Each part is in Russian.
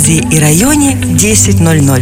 центре и районе 10:00.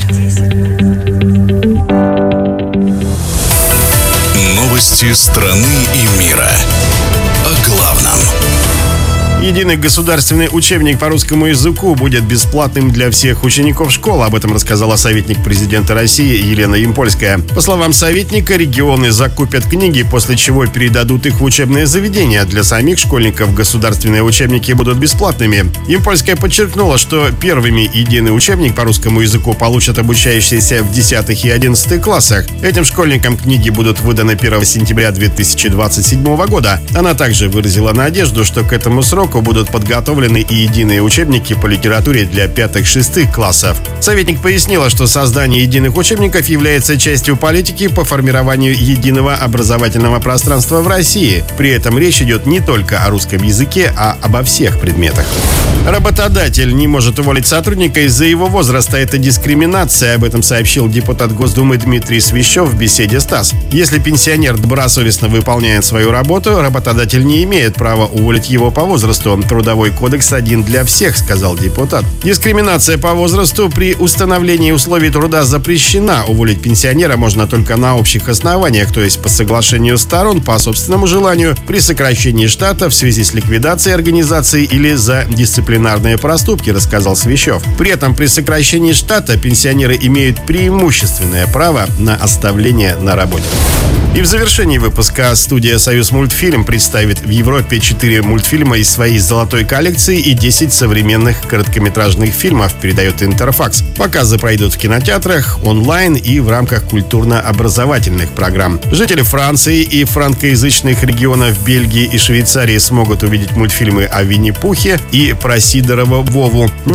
Новости страны и мира. О главном. Единый государственный учебник по русскому языку будет бесплатным для всех учеников школ. Об этом рассказала советник президента России Елена Ямпольская. По словам советника, регионы закупят книги, после чего передадут их в учебные заведения. Для самих школьников государственные учебники будут бесплатными. Ямпольская подчеркнула, что первыми единый учебник по русскому языку получат обучающиеся в 10 и 11 классах. Этим школьникам книги будут выданы 1 сентября 2027 года. Она также выразила надежду, что к этому сроку будут подготовлены и единые учебники по литературе для 5-6 классов. Советник пояснила, что создание единых учебников является частью политики по формированию единого образовательного пространства в России. При этом речь идет не только о русском языке, а обо всех предметах. Работодатель не может уволить сотрудника из-за его возраста. Это дискриминация. Об этом сообщил депутат Госдумы Дмитрий Свищев в беседе с ТАСС. Если пенсионер добросовестно выполняет свою работу, работодатель не имеет права уволить его по возрасту. Трудовой кодекс один для всех, сказал депутат. Дискриминация по возрасту при установлении условий труда запрещена. Уволить пенсионера можно только на общих основаниях, то есть по соглашению сторон, по собственному желанию, при сокращении штата в связи с ликвидацией организации или за дисциплинарные проступки, рассказал Свищев. При этом при сокращении штата пенсионеры имеют преимущественное право на оставление на работе. И в завершении выпуска студия «Союзмультфильм» представит в Европе 4 мультфильма из своей золотой коллекции и 10 современных короткометражных фильмов, передает Интерфакс. Показы пройдут в кинотеатрах, онлайн и в рамках культурно-образовательных программ. Жители Франции и франкоязычных регионов Бельгии и Швейцарии смогут увидеть мультфильмы о Винни-Пухе и про Сидорова Вову.